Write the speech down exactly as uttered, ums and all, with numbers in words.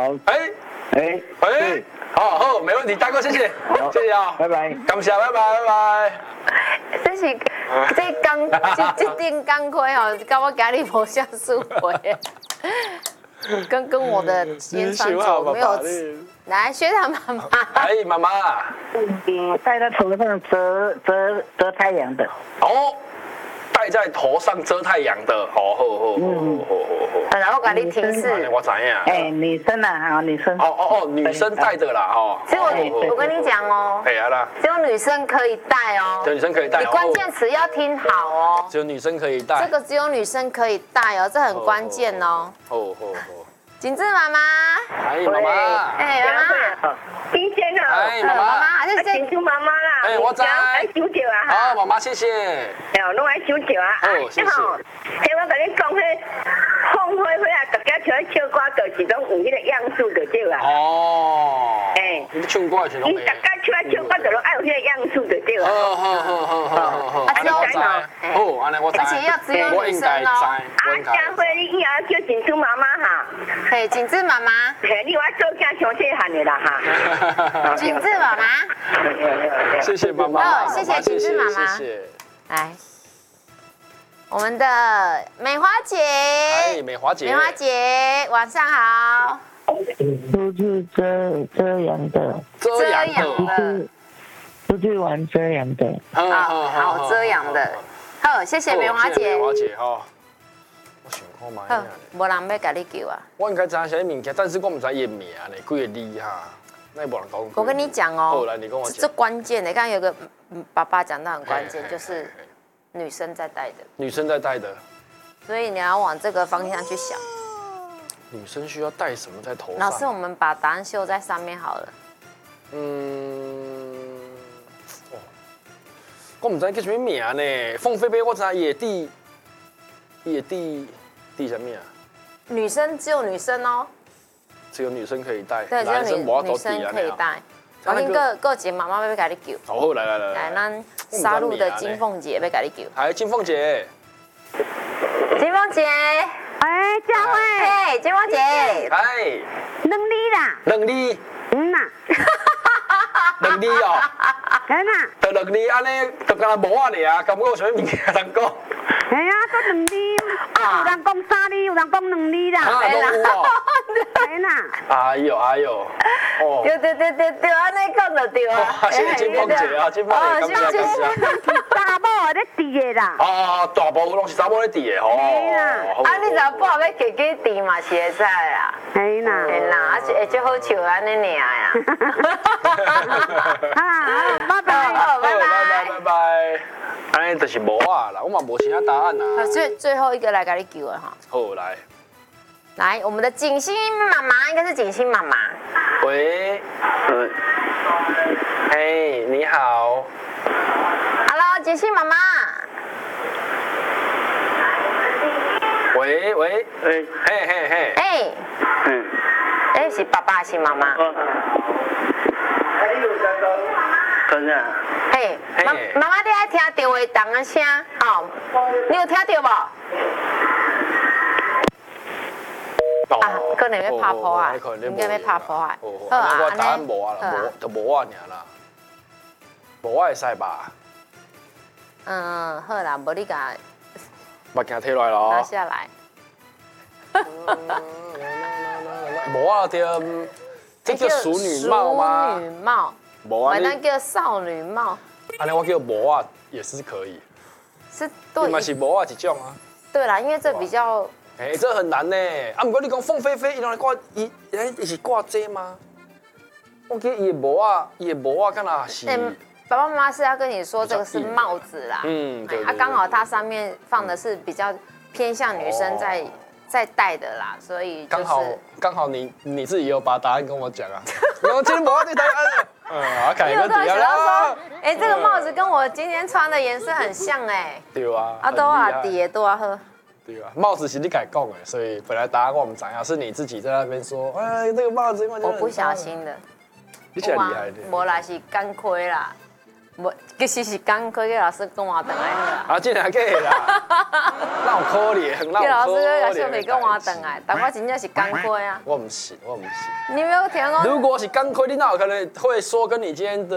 好。哎哎哎，好好，没问题，大哥，谢谢，谢谢啊， 拜拜， 感谢，拜拜拜拜。 这是这工这这顶工课哦，跟我家里无啥数回，跟跟我的原穿着没有。来，学长妈妈。 哎，妈妈。 嗯，戴在头上遮遮遮太阳的。 哦。戴在头上遮太阳的，好好好，嗯，好好好。 然后我给你提示， 我知影。 哎，女生啊，好，女生。 哦哦哦，女生戴的啦，哈。 只有我跟你讲哦， 哎呀啦， 只有女生可以戴哦， 只有女生可以戴。 你关键词要听好哦， 只有女生可以戴。 这个只有女生可以戴哦，这很关键哦。 哦哦哦。 景致妈妈。 哎，妈妈。 哎，妈妈。 新鲜的。 哎，妈妈。 这是景致妈妈啦。 哎，我知。 爱收着啊。 好，妈妈，谢谢。 哎，拢爱收着啊。 哦，谢谢。 嘿，我跟你讲，迄放花花啊，大家像咧唱歌，就是拢有迄个样素就对啦。 哦。 哎， 你唱歌是拢。 你大家唱来唱歌，就拢爱有迄个样素就对啦。 好好好好好好。安尼我知。好，安尼我知。 而且要只有女生哦。 啊，佳慧，你以后叫景致妈妈哈。 嘿，景致妈妈。 嘿，你我做囝上细汉的啦哈。 景致妈妈。 谢谢妈妈。 哦，谢谢景致妈妈。 谢谢。 来，我们的美华姐。 哎，美华姐。 美华姐，晚上好。 出去遮遮阳的。 遮阳的。 出去玩遮阳的。 好好遮阳的。好，谢谢美华姐。 美华姐哈。我想看嘛。 好，无人要甲你叫啊。 我应该知影啥物件，但是我唔知伊名呢，几个字哈。那不能讲。 我跟你讲哦。 后来你跟我讲。 这关键的，刚刚有个爸爸讲到很关键，就是女生在戴的。 女生在戴的。 所以你要往这个方向去想。 女生需要戴什么在头上？ 老师，我们把答案绣在上面好了。 嗯。哦。我唔知叫什么名呢？凤飞飞，我知野地。野地地什么啊？ 女生只有女生哦。 只有女生可以戴， 对，只有女女生可以戴。我跟各各姐妈妈要甲你叫。 好，来来来来，咱杀戮的金凤姐要甲你叫。 来，金凤姐。 金凤姐， 哎，佳慧。 哎，金凤姐。 哎。 两厘啦。 两厘。 嗯呐。 两厘哦。 真啊。 就两厘，安尼就敢若无啊尔，敢有啥物物件通讲？ 系啊，都两厘，有人讲三厘，有人讲两厘啦。 啊，都有哦。 系啦。 哎呦哎呦。哦。 对对对对对，安尼讲就对啊。 谢谢金凤姐啊，金凤姐，感谢感谢。 查某咧伫的啦。 啊，大部分拢是查某咧伫的吼。 系啦。 啊，你若不好要家己伫嘛是会使啦。 系啦。 系啦，啊是会最好笑安尼尔呀。 啊，拜拜。 好，拜拜拜拜。安尼就是无啊啦，我嘛无其他答案啦。 最最后一个来给你叫了哈。 好，来。 来，我们的景欣妈妈应该是景欣妈妈。 喂。嗯。嘿，你好。 Hello， 景欣妈妈。 喂喂，哎，嘿嘿嘿。 哎。嗯。哎，是爸爸还是妈妈？ 真的。 嘿，妈妈妈，你爱听电话筒的声哦，你有听到无？啊，可能要拍破啊，应该要拍破啊。 好啊，我答案无啊啦，无就无啊尔啦，无我会使吧？ 嗯，好啦，无你甲目镜摕落来咯， 拿下来。 无啊，对，这叫淑女帽吗？ 淑女帽。 无啊， 那叫少女帽。 安尼我叫无啊，也是可以。 是对。 你嘛是无啊一种啊。 对啦，因为这比较。 哎，这很难呢。啊，不过你讲凤飞飞，伊拢来挂，伊伊是挂这吗？我记得伊无啊，伊无啊，干哪是？ 爸爸妈妈是要跟你说这个是帽子啦。 嗯，对。 啊，刚好它上面放的是比较偏向女生在在戴的啦，所以刚好刚好你你自己有把答案跟我讲啊。我今天无啊，这答案。嗯，我看一个底下。哎，这个帽子跟我今天穿的颜色很像哎。 对啊。 啊，都啊底都啊喝。 对啊，帽子是你改讲的，所以本来答案我们讲呀，是你自己在那边说，哎，这个帽子。 我不小心的。 你挺厉害的。 无啦是干亏啦， 无，其实是工课，叫老师跟我回来啦。 啊，这两个啦，那有可怜，那叫老有可师甲小怜。 妹跟我回来，但我真正是工课啊。 我唔是，我唔是。 你没有听我？ 如果是工课，你哪有可能会说跟你今天的